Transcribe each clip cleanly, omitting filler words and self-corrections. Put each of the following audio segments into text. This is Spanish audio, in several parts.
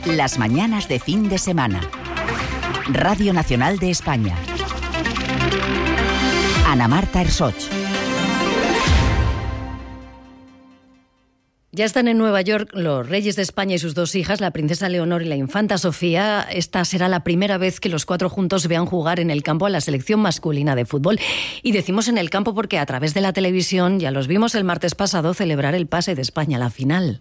Las mañanas de fin de semana. Radio Nacional de España. Ana Marta Ersoch. Ya están en Nueva York los reyes de España y sus dos hijas, la princesa Leonor y la infanta Sofía. Esta será la primera vez que los cuatro juntos vean jugar en el campo a la selección masculina de fútbol. Y decimos en el campo porque a través de la televisión ya los vimos el martes pasado celebrar el pase de España a la final.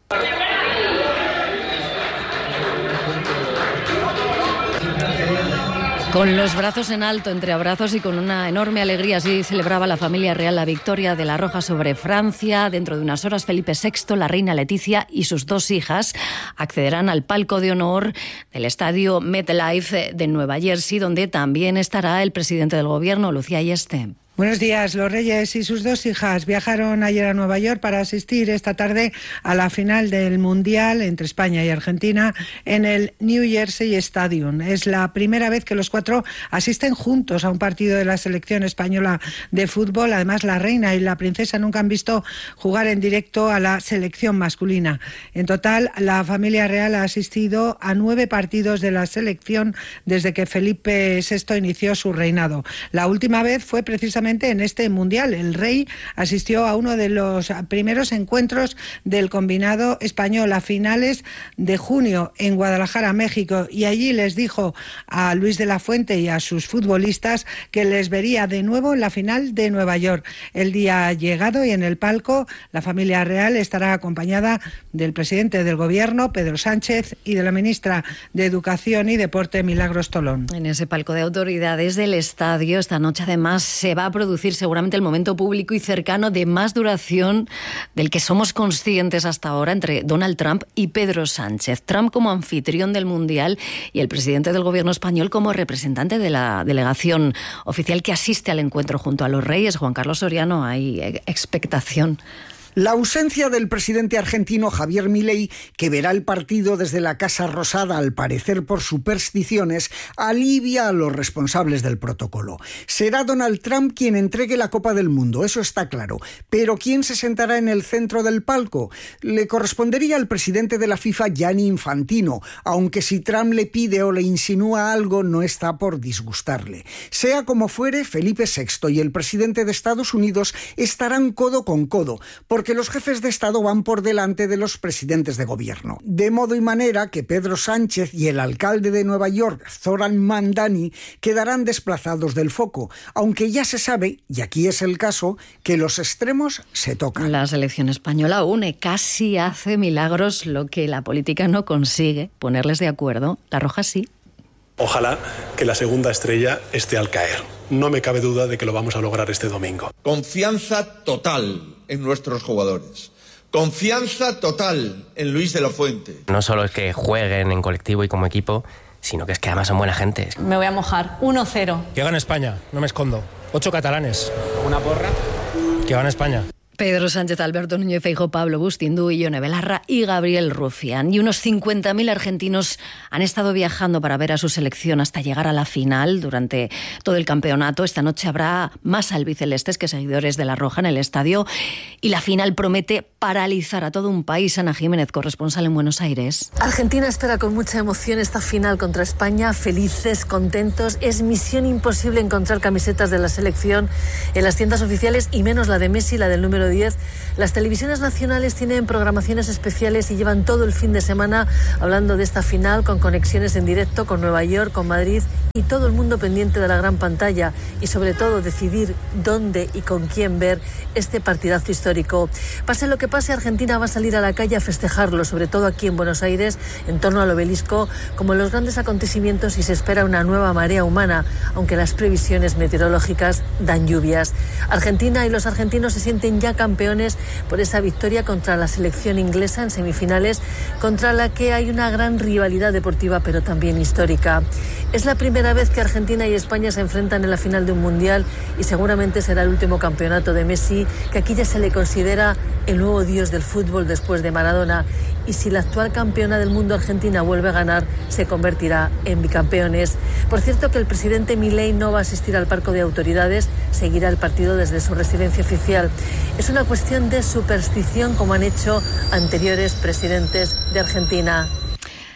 Con los brazos en alto, entre abrazos y con una enorme alegría, así celebraba la familia real la victoria de la Roja sobre Francia. Dentro de unas horas, Felipe VI, la reina Leticia y sus dos hijas accederán al palco de honor del estadio MetLife de Nueva Jersey, donde también estará el presidente del gobierno, Lucía Ayeste. Buenos días. Los reyes y sus dos hijas viajaron ayer a Nueva York para asistir esta tarde a la final del Mundial entre España y Argentina en el New Jersey Stadium. Es la primera vez que los cuatro asisten juntos a un partido de la selección española de fútbol. Además, la reina y la princesa nunca han visto jugar en directo a la selección masculina. En total, la familia real ha asistido a 9 partidos de la selección desde que Felipe VI inició su reinado. La última vez fue precisamente en este Mundial. El rey asistió a uno de los primeros encuentros del combinado español a finales de junio en Guadalajara, México, y allí les dijo a Luis de la Fuente y a sus futbolistas que les vería de nuevo en la final de Nueva York. El día ha llegado y en el palco la familia real estará acompañada del presidente del gobierno, Pedro Sánchez, y de la ministra de Educación y Deporte, Milagros Tolón. En ese palco de autoridades del estadio esta noche además se va a producir seguramente el momento público y cercano de más duración del que somos conscientes hasta ahora entre Donald Trump y Pedro Sánchez. Trump como anfitrión del Mundial y el presidente del gobierno español como representante de la delegación oficial que asiste al encuentro junto a los reyes. Juan Carlos Soriano, hay expectación. La ausencia del presidente argentino Javier Milei, que verá el partido desde la Casa Rosada, al parecer por supersticiones, alivia a los responsables del protocolo. Será Donald Trump quien entregue la Copa del Mundo, eso está claro. Pero ¿quién se sentará en el centro del palco? Le correspondería al presidente de la FIFA, Gianni Infantino, aunque si Trump le pide o le insinúa algo, no está por disgustarle. Sea como fuere, Felipe VI y el presidente de Estados Unidos estarán codo con codo, porque los jefes de Estado van por delante de los presidentes de gobierno. De modo y manera que Pedro Sánchez y el alcalde de Nueva York, Zoran Mandani, quedarán desplazados del foco, aunque ya se sabe, y aquí es el caso, que los extremos se tocan. La selección española une, casi hace milagros lo que la política no consigue, ponerles de acuerdo. La Roja sí. Ojalá que la segunda estrella esté al caer. No me cabe duda de que lo vamos a lograr este domingo. Confianza total en nuestros jugadores. Confianza total en Luis de la Fuente. No solo es que jueguen en colectivo y como equipo, sino que es que además son buena gente. Me voy a mojar. 1-0. Que gane España, no me escondo. 8 catalanes. ¿Una porra? Que gane España. Pedro Sánchez, Alberto Núñez Feijóo, Pablo Bustíndú, Ione Belarra y Gabriel Rufián. Y unos 50.000 argentinos han estado viajando para ver a su selección hasta llegar a la final durante todo el campeonato. Esta noche habrá más albicelestes que seguidores de la Roja en el estadio. Y la final promete paralizar a todo un país. Ana Jiménez, corresponsal en Buenos Aires. Argentina espera con mucha emoción esta final contra España. Felices, contentos. Es misión imposible encontrar camisetas de la selección en las tiendas oficiales y menos la de Messi, la del número 10. Las televisiones nacionales tienen programaciones especiales y llevan todo el fin de semana hablando de esta final con conexiones en directo con Nueva York, con Madrid y todo el mundo pendiente de la gran pantalla y sobre todo decidir dónde y con quién ver este partidazo histórico. Pase lo que pase, Argentina va a salir a la calle a festejarlo, sobre todo aquí en Buenos Aires, en torno al obelisco, como en los grandes acontecimientos, y se espera una nueva marea humana, aunque las previsiones meteorológicas dan lluvias. Argentina y los argentinos se sienten ya campeones por esa victoria contra la selección inglesa en semifinales, contra la que hay una gran rivalidad deportiva pero también histórica. Es la primera vez que Argentina y España se enfrentan en la final de un mundial y seguramente será el último campeonato de Messi, que aquí ya se le considera el nuevo dios del fútbol después de Maradona. Y si la actual campeona del mundo, Argentina, vuelve a ganar, se convertirá en bicampeones. Por cierto, que el presidente Milei no va a asistir al palco de autoridades, seguirá el partido desde su residencia oficial. Es una cuestión de superstición, como han hecho anteriores presidentes de Argentina.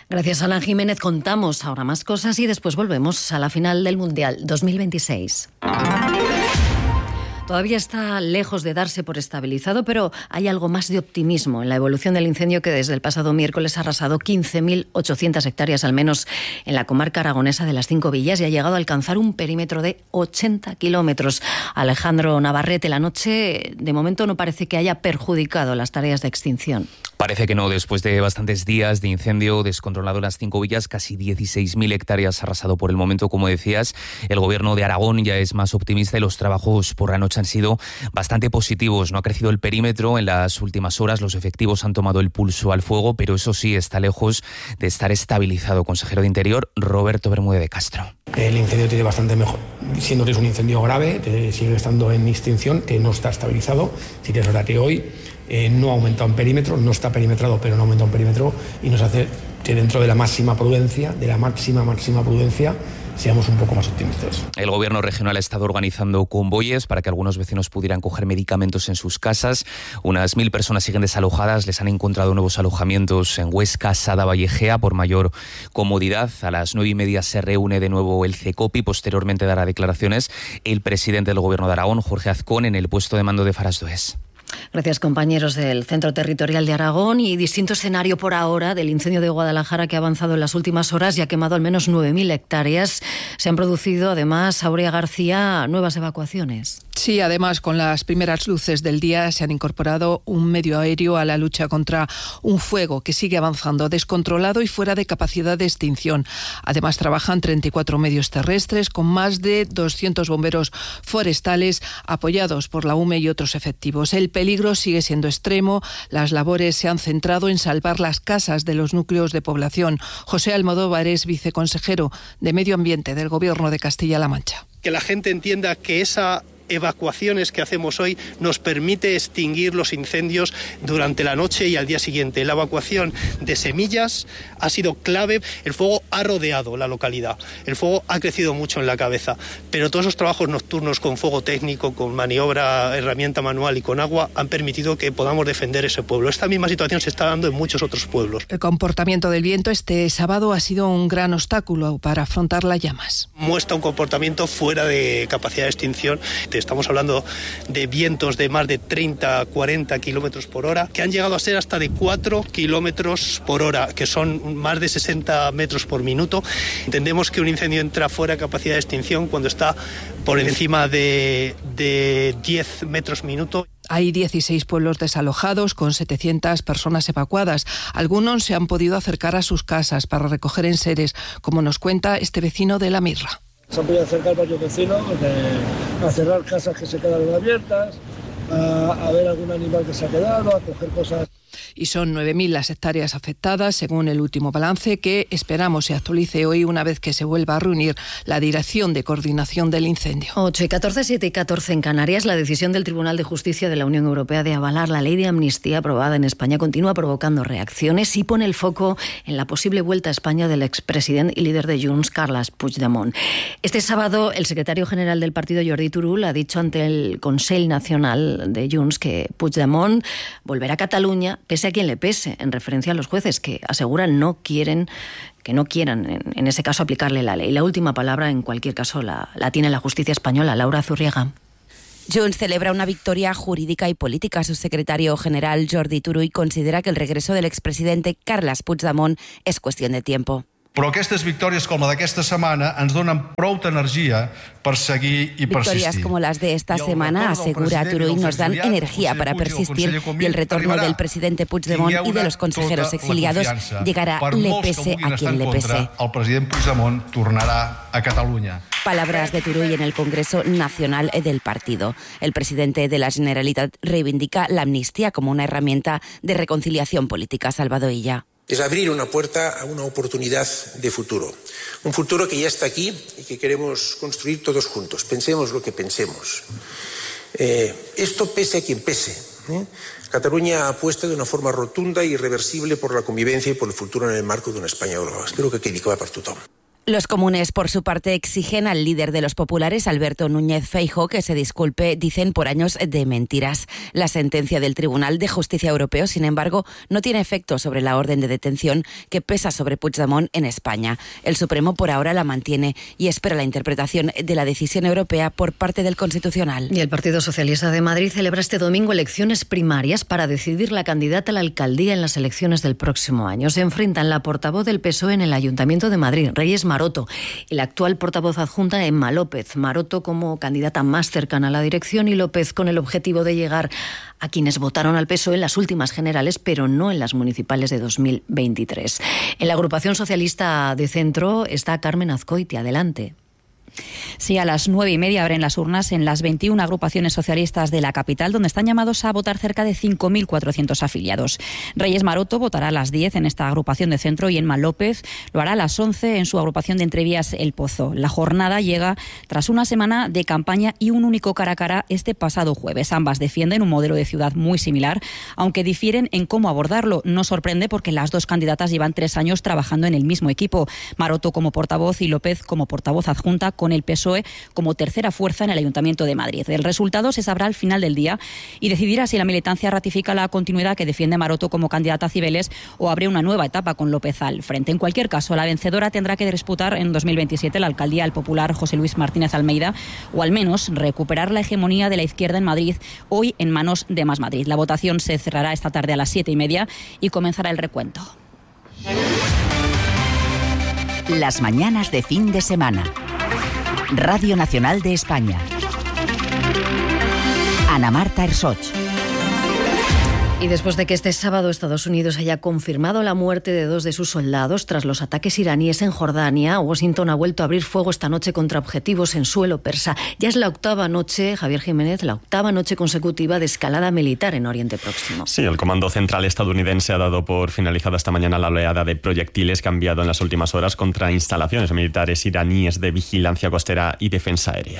Gracias, Alan Jiménez. Contamos ahora más cosas y después volvemos a la final del Mundial 2026. Todavía está lejos de darse por estabilizado, pero hay algo más de optimismo en la evolución del incendio que desde el pasado miércoles ha arrasado 15.800 hectáreas al menos en la comarca aragonesa de las 5 villas y ha llegado a alcanzar un perímetro de 80 kilómetros. Alejandro Navarrete, la noche de momento no parece que haya perjudicado las tareas de extinción. Parece que no, después de bastantes días de incendio descontrolado en las 5 villas, casi 16.000 hectáreas arrasado por el momento, como decías. El gobierno de Aragón ya es más optimista y los trabajos por la noche han sido bastante positivos. No ha crecido el perímetro en las últimas horas, los efectivos han tomado el pulso al fuego, pero eso sí, está lejos de estar estabilizado. Consejero de Interior, Roberto Bermúdez de Castro. El incendio tiene bastante mejor, siendo que es un incendio grave, sigue estando en extinción, que no está estabilizado. Sí que es verdad que hoy no ha aumentado en perímetro, no está perimetrado, pero no ha aumentado en perímetro, y nos hace que dentro de la máxima prudencia, seamos un poco más optimistas. El gobierno regional ha estado organizando convoyes para que algunos vecinos pudieran coger medicamentos en sus casas. Unas 1.000 personas siguen desalojadas, les han encontrado nuevos alojamientos en Huesca, Sada, Vallejea, por mayor comodidad. A las 9:30 se reúne de nuevo el CECOPI, posteriormente dará declaraciones el presidente del gobierno de Aragón, Jorge Azcón, en el puesto de mando de Farasdoes. Gracias, compañeros del Centro Territorial de Aragón. Y distinto escenario por ahora del incendio de Guadalajara, que ha avanzado en las últimas horas y ha quemado al menos 9.000 hectáreas. Se han producido, además, Aurea García, nuevas evacuaciones. Sí, además, con las primeras luces del día se han incorporado un medio aéreo a la lucha contra un fuego que sigue avanzando, descontrolado y fuera de capacidad de extinción. Además, trabajan 34 medios terrestres con más de 200 bomberos forestales apoyados por la UME y otros efectivos. El peligro sigue siendo extremo. Las labores se han centrado en salvar las casas de los núcleos de población. José Almodóvar es viceconsejero de Medio Ambiente del Gobierno de Castilla-La Mancha. Que la gente entienda que esa evacuaciones que hacemos hoy nos permite extinguir los incendios durante la noche y al día siguiente. La evacuación de semillas ha sido clave. El fuego ha rodeado la localidad. El fuego ha crecido mucho en la cabeza. Pero todos esos trabajos nocturnos con fuego técnico, con maniobra, herramienta manual y con agua han permitido que podamos defender ese pueblo. Esta misma situación se está dando en muchos otros pueblos. El comportamiento del viento este sábado ha sido un gran obstáculo para afrontar las llamas. Muestra un comportamiento fuera de capacidad de extinción. Estamos hablando de vientos de más de 30-40 kilómetros por hora, que han llegado a ser hasta de 4 kilómetros por hora, que son más de 60 metros por minuto. Entendemos que un incendio entra fuera de capacidad de extinción cuando está por encima de 10 metros minuto. Hay 16 pueblos desalojados con 700 personas evacuadas. Algunos se han podido acercar a sus casas para recoger enseres, como nos cuenta este vecino de La Mirra. Se han podido acercar varios vecinos a cerrar casas que se quedaron abiertas, a ver algún animal que se ha quedado, a coger cosas. Y son 9.000 las hectáreas afectadas, según el último balance, que esperamos se actualice hoy una vez que se vuelva a reunir la Dirección de Coordinación del Incendio. 8:14, 7:14 en Canarias. La decisión del Tribunal de Justicia de la Unión Europea de avalar la ley de amnistía aprobada en España continúa provocando reacciones y pone el foco en la posible vuelta a España del expresidente y líder de Junts, Carles Puigdemont. Este sábado, el secretario general del partido, Jordi Turull, ha dicho ante el Consell Nacional de Junts que Puigdemont volverá a Cataluña pese a quien le pese, en referencia a los jueces que aseguran que no quieran, en ese caso, aplicarle la ley. La última palabra, en cualquier caso, la tiene la justicia española. Laura Zurriaga. Junts celebra una victoria jurídica y política. Su secretario general, Jordi Turull, considera que el regreso del expresidente Carles Puigdemont es cuestión de tiempo. Però aquestes victòries com la d'aquesta setmana ens donen prou energia per seguir i persistir. Victorias como las de esta semana, asegura Turull, nos dan energía para persistir y el retorno del presidente Puigdemont y de los consejeros exiliados llegará le pese a quien le pese. El president Puigdemont tornarà a Catalunya. Palabras de Turull en el Congreso Nacional del partido. El presidente de la Generalitat reivindica la amnistía como una herramienta de reconciliación política. Salvador Illa. Es abrir una puerta a una oportunidad de futuro. Un futuro que ya está aquí y que queremos construir todos juntos. Pensemos lo que pensemos. Esto pese a quien pese. Cataluña apuesta de una forma rotunda e irreversible por la convivencia y por el futuro en el marco de una España global. Espero que quedi clar per tothom. Los comunes, por su parte, exigen al líder de los populares, Alberto Núñez Feijóo, que se disculpe, dicen, por años de mentiras. La sentencia del Tribunal de Justicia Europeo, sin embargo, no tiene efecto sobre la orden de detención que pesa sobre Puigdemont en España. El Supremo por ahora la mantiene y espera la interpretación de la decisión europea por parte del Constitucional. Y el Partido Socialista de Madrid celebra este domingo elecciones primarias para decidir la candidata a la alcaldía en las elecciones del próximo año. Se enfrentan la portavoz del PSOE en el Ayuntamiento de Madrid, Reyes Maroto, y la actual portavoz adjunta, Emma López. Maroto como candidata más cercana a la dirección y López con el objetivo de llegar a quienes votaron al PSOE en las últimas generales, pero no en las municipales de 2023. En la agrupación socialista de centro está Carmen Azcoitia. Adelante. Sí, a las 9:30 abren las urnas en las 21 agrupaciones socialistas de la capital, donde están llamados a votar cerca de 5.400 afiliados. Reyes Maroto votará a las 10 en esta agrupación de centro y Emma López lo hará a las 11 en su agrupación de Entrevías El Pozo. La jornada llega tras una semana de campaña y un único cara a cara este pasado jueves. Ambas defienden un modelo de ciudad muy similar, aunque difieren en cómo abordarlo. No sorprende porque las dos candidatas llevan 3 años trabajando en el mismo equipo. Maroto como portavoz y López como portavoz adjunta, con el PSOE como tercera fuerza en el Ayuntamiento de Madrid. El resultado se sabrá al final del día y decidirá si la militancia ratifica la continuidad que defiende Maroto como candidata a Cibeles o abre una nueva etapa con López al frente. En cualquier caso, la vencedora tendrá que disputar en 2027 la alcaldía al popular José Luis Martínez Almeida, o al menos recuperar la hegemonía de la izquierda en Madrid, hoy en manos de Más Madrid. La votación se cerrará esta tarde a las 7:30 y comenzará el recuento. Las mañanas de fin de semana. Radio Nacional de España. Ana Marta Ersoch. Y después de que este sábado Estados Unidos haya confirmado la muerte de 2 de sus soldados tras los ataques iraníes en Jordania, Washington ha vuelto a abrir fuego esta noche contra objetivos en suelo persa. Ya es la octava noche, Javier Jiménez, la octava noche consecutiva de escalada militar en Oriente Próximo. Sí, el Comando Central estadounidense ha dado por finalizada esta mañana la oleada de proyectiles que ha enviado en las últimas horas contra instalaciones militares iraníes de vigilancia costera y defensa aérea.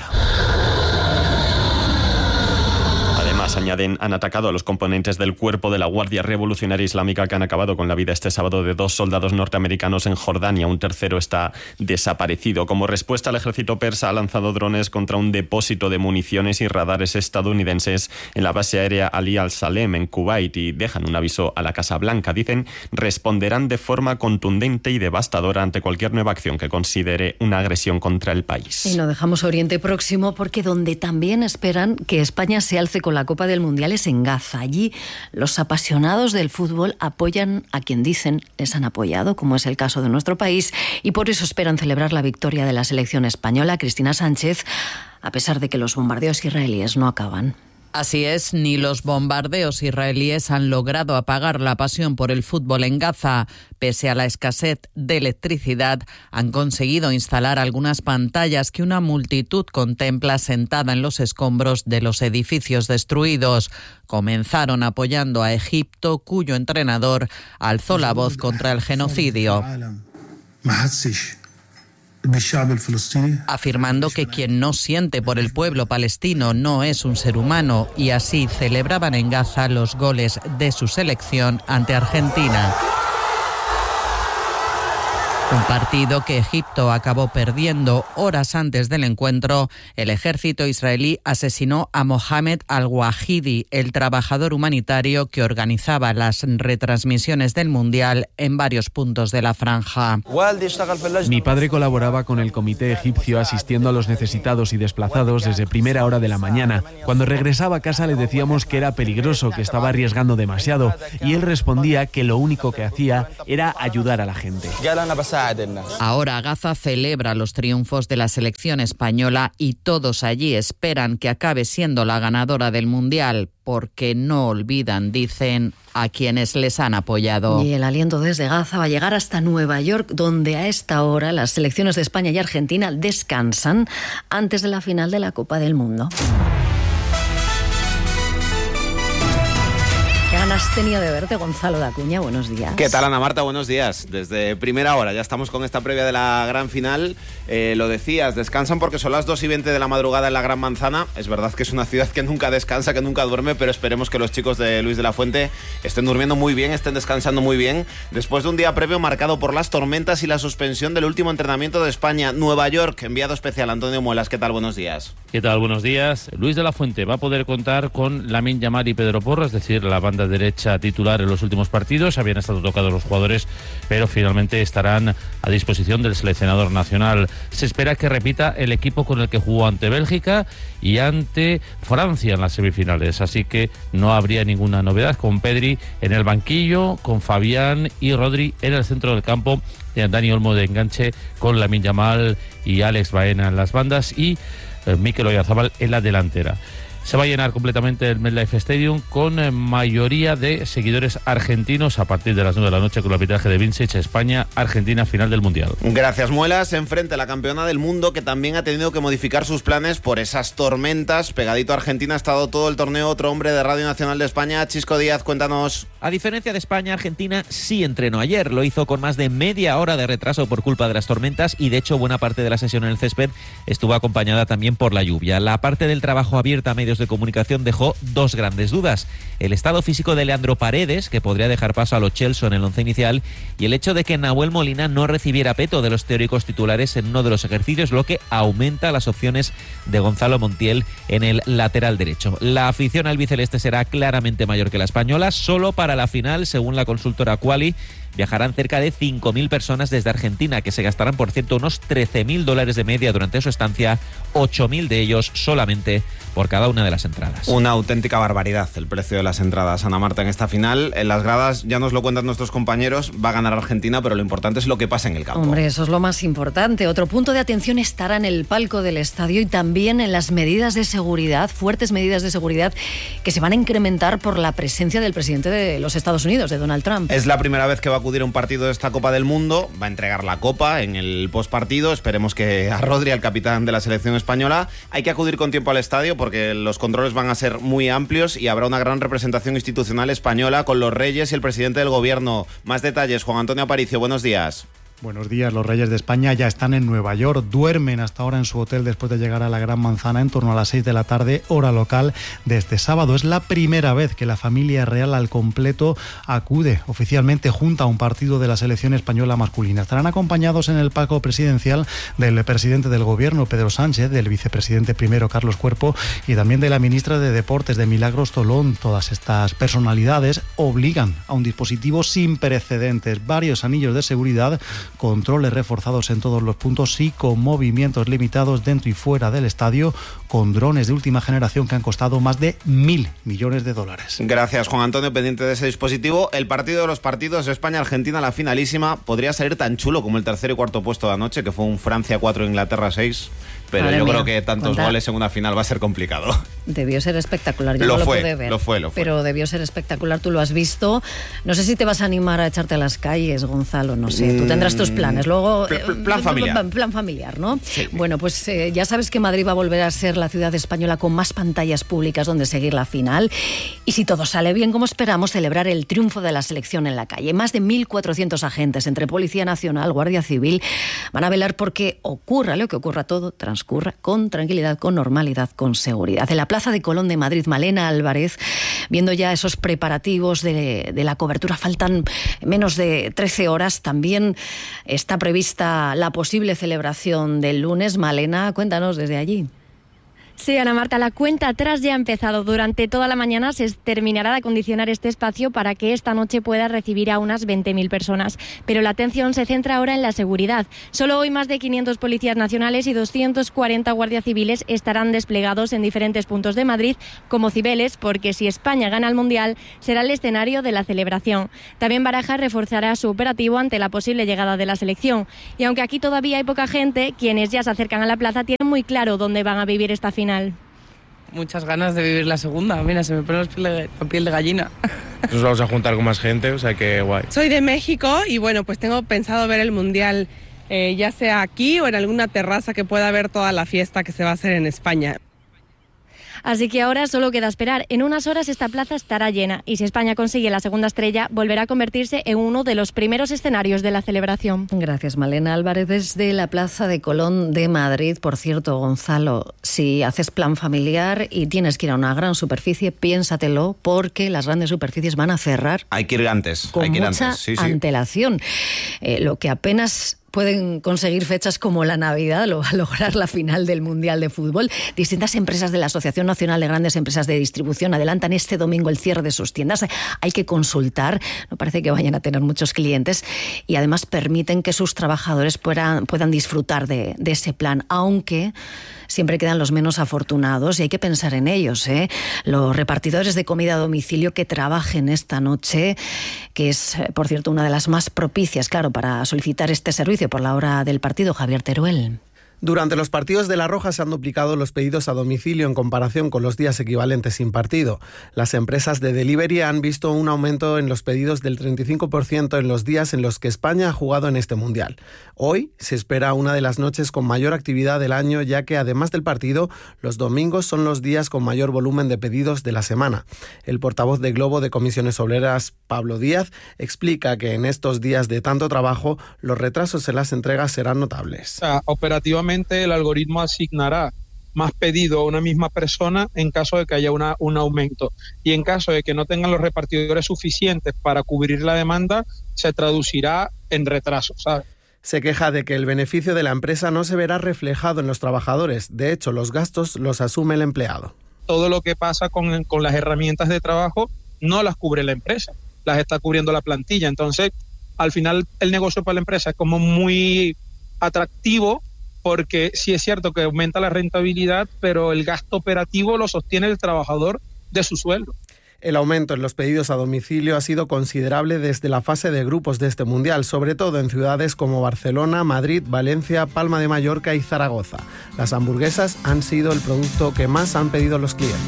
Añaden, han atacado a los componentes del cuerpo de la Guardia Revolucionaria Islámica que han acabado con la vida este sábado de 2 soldados norteamericanos en Jordania. Un tercero está desaparecido. Como respuesta, el ejército persa ha lanzado drones contra un depósito de municiones y radares estadounidenses en la base aérea Ali al-Salem en Kuwait y dejan un aviso a la Casa Blanca. Dicen, responderán de forma contundente y devastadora ante cualquier nueva acción que considere una agresión contra el país. Y no dejamos Oriente Próximo porque donde también esperan que España se alce con la Copa del Mundial es en Gaza. Allí los apasionados del fútbol apoyan a quien dicen les han apoyado, como es el caso de nuestro país, y por eso esperan celebrar la victoria de la selección española. Cristina Sánchez, a pesar de que los bombardeos israelíes no acaban. Así es, ni los bombardeos israelíes han logrado apagar la pasión por el fútbol en Gaza. Pese a la escasez de electricidad, han conseguido instalar algunas pantallas que una multitud contempla sentada en los escombros de los edificios destruidos. Comenzaron apoyando a Egipto, cuyo entrenador alzó la voz contra el genocidio, afirmando que quien no siente por el pueblo palestino no es un ser humano, y así celebraban en Gaza los goles de su selección ante Argentina. Un partido que Egipto acabó perdiendo. Horas antes del encuentro, el ejército israelí asesinó a Mohamed al-Wahidi, el trabajador humanitario que organizaba las retransmisiones del Mundial en varios puntos de la franja. Mi padre colaboraba con el comité egipcio asistiendo a los necesitados y desplazados desde primera hora de la mañana. Cuando regresaba a casa le decíamos que era peligroso, que estaba arriesgando demasiado, y él respondía que lo único que hacía era ayudar a la gente. Ahora Gaza celebra los triunfos de la selección española y todos allí esperan que acabe siendo la ganadora del Mundial, porque no olvidan, dicen, a quienes les han apoyado. Y el aliento desde Gaza va a llegar hasta Nueva York, donde a esta hora las selecciones de España y Argentina descansan antes de la final de la Copa del Mundo. has tenido de verte, Gonzalo Dacuña? Buenos días. ¿Qué tal, Ana Marta? Buenos días. Desde primera hora ya estamos con esta previa de la gran final. Lo decías, descansan porque son las 2:20 de la madrugada en la Gran Manzana. Es verdad que es una ciudad que nunca descansa, que nunca duerme, pero esperemos que los chicos de Luis de la Fuente estén durmiendo muy bien, estén descansando muy bien, después de un día previo marcado por las tormentas y la suspensión del último entrenamiento de España. Nueva York, enviado especial Antonio Muelas. ¿Qué tal? Buenos días. ¿Qué tal? Buenos días. Luis de la Fuente va a poder contar con Lamine Yamal y Pedro Porro, es decir, la banda derecha titular en los últimos partidos. Habían estado tocados los jugadores, pero finalmente estarán a disposición del seleccionador nacional. Se espera que repita el equipo con el que jugó ante Bélgica y ante Francia en las semifinales, así que no habría ninguna novedad, con Pedri en el banquillo, con Fabián y Rodri en el centro del campo, Dani Olmo de enganche, con Lamine Yamal y Alex Baena en las bandas y Mikel Oyarzabal en la delantera. Se va a llenar completamente el MetLife Stadium con mayoría de seguidores argentinos a partir de las 9 de la noche con el arbitraje de Vincic. España-Argentina, final del Mundial. Gracias, Muelas. Enfrente a la campeona del mundo, que también ha tenido que modificar sus planes por esas tormentas. Pegadito a Argentina ha estado todo el torneo otro hombre de Radio Nacional de España, Chisco Díaz, cuéntanos. A diferencia de España, Argentina sí entrenó ayer. Lo hizo con más de media hora de retraso por culpa de las tormentas y, de hecho, buena parte de la sesión en el césped estuvo acompañada también por la lluvia. La parte del trabajo abierta a medios de comunicación dejó dos grandes dudas: el estado físico de Leandro Paredes, que podría dejar paso a Lo Celso en el once inicial, y el hecho de que Nahuel Molina no recibiera peto de los teóricos titulares en uno de los ejercicios, lo que aumenta las opciones de Gonzalo Montiel en el lateral derecho. La afición albiceleste será claramente mayor que la española. Solo para la final, según la consultora Quali, viajarán cerca de 5.000 personas desde Argentina, que se gastarán, por cierto, unos $13.000 de media durante su estancia, 8.000 de ellos solamente por cada una de las entradas. Una auténtica barbaridad el precio de las entradas, Ana Marta, en esta final. En las gradas, ya nos lo cuentan nuestros compañeros, va a ganar Argentina, pero lo importante es lo que pasa en el campo. Hombre, eso es lo más importante. Otro punto de atención estará en el palco del estadio y también en las medidas de seguridad, fuertes medidas de seguridad que se van a incrementar por la presencia del presidente de los Estados Unidos, de Donald Trump. Es la primera vez que va a acudir a un partido de esta Copa del Mundo, va a entregar la copa en el postpartido. Esperemos que a Rodri, al capitán de la selección española. Hay que acudir con tiempo al estadio porque los controles van a ser muy amplios y habrá una gran representación institucional española con los reyes y el presidente del gobierno. Más detalles, Juan Antonio Aparicio, buenos días. Buenos días. Los Reyes de España ya están en Nueva York. Duermen hasta ahora en su hotel después de llegar a la Gran Manzana en torno a las 6 de la tarde, hora local de este sábado. Es la primera vez que la familia real al completo acude oficialmente junto a un partido de la selección española masculina. Estarán acompañados en el palco presidencial del presidente del gobierno, Pedro Sánchez, del vicepresidente primero, Carlos Cuerpo, y también de la ministra de Deportes, de Milagros Tolón. Todas estas personalidades obligan a un dispositivo sin precedentes, varios anillos de seguridad, controles reforzados en todos los puntos y con movimientos limitados dentro y fuera del estadio, con drones de última generación que han costado más de $1.000 millones. Gracias, Juan Antonio, pendiente de ese dispositivo. El partido de los partidos, España-Argentina, la finalísima, podría salir tan chulo como el tercer y cuarto puesto de anoche, que fue un Francia 4, Inglaterra 6. Pero Madre yo mía, creo que tantos goles en una final va a ser complicado. Debió ser espectacular, yo lo no fue, lo pude ver. Lo fue. Pero debió ser espectacular, tú lo has visto. No sé si te vas a animar a echarte a las calles, Gonzalo, no sé. Tú tendrás tus planes. Luego, plan familiar. Plan familiar, ¿no? Sí. Bueno, pues ya sabes que Madrid va a volver a ser la ciudad española con más pantallas públicas donde seguir la final. Y si todo sale bien, como esperamos, celebrar el triunfo de la selección en la calle. Más de 1.400 agentes entre Policía Nacional, Guardia Civil, van a velar porque ocurra lo que ocurra, todo transcurra con tranquilidad, con normalidad, con seguridad. En la Plaza de Colón de Madrid, Malena Álvarez, viendo ya esos preparativos de la cobertura, faltan menos de 13 horas. También está prevista la posible celebración del lunes. Malena, cuéntanos desde allí. Sí, Ana Marta, la cuenta atrás ya ha empezado. Durante toda la mañana se terminará de acondicionar este espacio para que esta noche pueda recibir a unas 20.000 personas. Pero la atención se centra ahora en la seguridad. Solo hoy más de 500 policías nacionales y 240 guardias civiles estarán desplegados en diferentes puntos de Madrid como Cibeles, porque si España gana el Mundial será el escenario de la celebración. También Barajas reforzará su operativo ante la posible llegada de la selección. Y aunque aquí todavía hay poca gente, quienes ya se acercan a la plaza tienen muy claro dónde van a vivir esta final. Muchas ganas de vivir la segunda, mira, se me pone la piel de gallina. Nos vamos a juntar con más gente, o sea que guay. Soy de México y bueno, pues tengo pensado ver el Mundial ya sea aquí o en alguna terraza que pueda ver toda la fiesta que se va a hacer en España. Así que ahora solo queda esperar. En unas horas esta plaza estará llena y si España consigue la segunda estrella, volverá a convertirse en uno de los primeros escenarios de la celebración. Gracias, Malena Álvarez, desde la Plaza de Colón de Madrid. Por cierto, Gonzalo, si haces plan familiar y tienes que ir a una gran superficie, piénsatelo, porque las grandes superficies van a cerrar. Hay que ir antes. Con mucha antelación. Lo que apenas pueden conseguir fechas como la Navidad a lograr la final del Mundial de Fútbol. Distintas empresas de la Asociación Nacional de Grandes Empresas de Distribución adelantan este domingo el cierre de sus tiendas. Hay que consultar, no parece que vayan a tener muchos clientes, y además permiten que sus trabajadores puedan disfrutar de ese plan, aunque siempre quedan los menos afortunados y hay que pensar en ellos, ¿eh? Los repartidores de comida a domicilio que trabajen esta noche, que es, por cierto, una de las más propicias, claro, para solicitar este servicio por la hora del partido. Javier Teruel. Durante los partidos de La Roja se han duplicado los pedidos a domicilio en comparación con los días equivalentes sin partido. Las empresas de delivery han visto un aumento en los pedidos del 35% en los días en los que España ha jugado en este Mundial. Hoy se espera una de las noches con mayor actividad del año, ya que además del partido, los domingos son los días con mayor volumen de pedidos de la semana. El portavoz de Globo de Comisiones Obreras, Pablo Díaz, explica que en estos días de tanto trabajo, los retrasos en las entregas serán notables. Operativamente, el algoritmo asignará más pedido a una misma persona en caso de que haya un aumento, y en caso de que no tengan los repartidores suficientes para cubrir la demanda, se traducirá en retraso, ¿sabes? Se queja de que el beneficio de la empresa no se verá reflejado en los trabajadores. De hecho, los gastos los asume el empleado. Todo lo que pasa con las herramientas de trabajo no las cubre la empresa, las está cubriendo la plantilla. Entonces, al final, el negocio para la empresa es como muy atractivo, porque sí es cierto que aumenta la rentabilidad, pero el gasto operativo lo sostiene el trabajador de su sueldo. El aumento en los pedidos a domicilio ha sido considerable desde la fase de grupos de este Mundial, sobre todo en ciudades como Barcelona, Madrid, Valencia, Palma de Mallorca y Zaragoza. Las hamburguesas han sido el producto que más han pedido los clientes.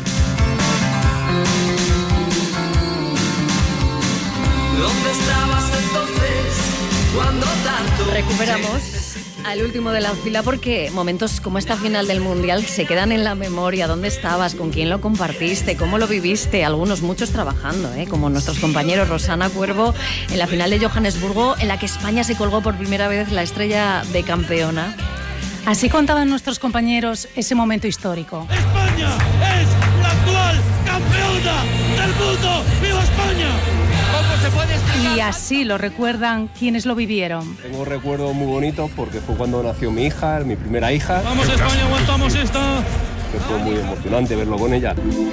¿Dónde estabas entonces cuando tanto? Recuperamos al último de la fila, porque momentos como esta final del Mundial se quedan en la memoria. ¿Dónde estabas? ¿Con quién lo compartiste? ¿Cómo lo viviste? Muchos trabajando, como nuestros compañeros Rosana Cuervo en la final de Johannesburgo, en la que España se colgó por primera vez la estrella de campeona. Así contaban nuestros compañeros ese momento histórico. ¡España es la actual campeona del mundo! ¡Viva España! Y así lo recuerdan quienes lo vivieron. Tengo recuerdos muy bonitos porque fue cuando nació mi hija, mi primera hija. ¡Vamos España, aguantamos esta! Que fue muy emocionante verlo con ella.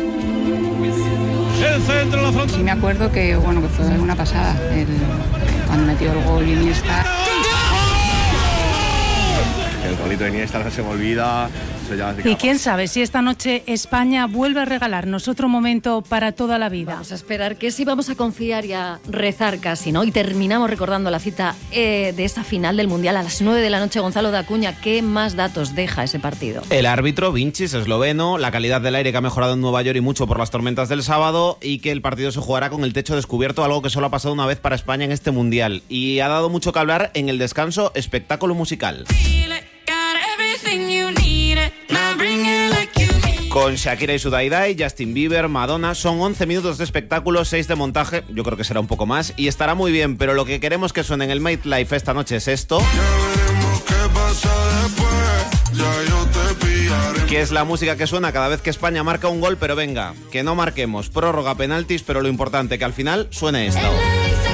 El centro, la frontera. Sí me acuerdo que fue una pasada cuando metió el gol Iniesta. El golito de Iniesta no se me olvida. Y quién sabe si esta noche España vuelve a regalarnos otro momento para toda la vida. Vamos a esperar que sí, vamos a confiar y a rezar casi, ¿no? Y terminamos recordando la cita de esta final del Mundial a las 9 de la noche. Gonzalo de Acuña, ¿qué más datos deja ese partido? El árbitro, Vincis, esloveno, la calidad del aire que ha mejorado en Nueva York y mucho por las tormentas del sábado, y que el partido se jugará con el techo descubierto, algo que solo ha pasado una vez para España en este Mundial. Y ha dado mucho que hablar en el descanso, espectáculo musical. Con Shakira y Sudaiday, Justin Bieber, Madonna, son 11 minutos de espectáculo, 6 de montaje, yo creo que será un poco más, y estará muy bien, pero lo que queremos que suene en el Made Life esta noche es esto, que es la música que suena cada vez que España marca un gol, pero venga, que no marquemos, prórroga, penaltis, pero lo importante, que al final suene esto.